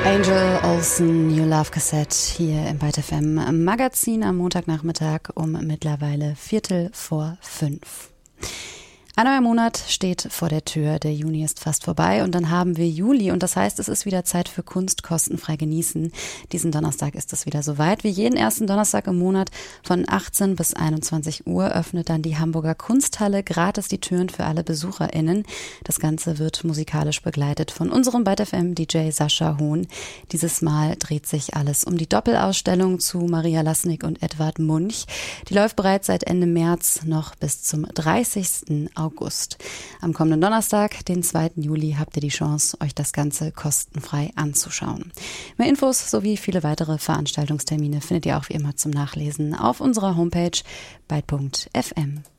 Angel Olsen, New Love Cassette hier im Byte FM Magazin am Montagnachmittag um mittlerweile 4:45. Ein neuer Monat steht vor der Tür, der Juni ist fast vorbei und dann haben wir Juli und das heißt, es ist wieder Zeit für Kunst kostenfrei genießen. Diesen Donnerstag ist es wieder soweit. Wie jeden ersten Donnerstag im Monat von 18 bis 21 Uhr öffnet dann die Hamburger Kunsthalle gratis die Türen für alle BesucherInnen. Das Ganze wird musikalisch begleitet von unserem Byte FM DJ Sascha Hohn. Dieses Mal dreht sich alles um die Doppelausstellung zu Maria Lassnig und Edvard Munch. Die läuft bereits seit Ende März noch bis zum 30. August. Am kommenden Donnerstag, den 2. Juli, habt ihr die Chance, euch das Ganze kostenfrei anzuschauen. Mehr Infos sowie viele weitere Veranstaltungstermine findet ihr auch wie immer zum Nachlesen auf unserer Homepage byte.fm.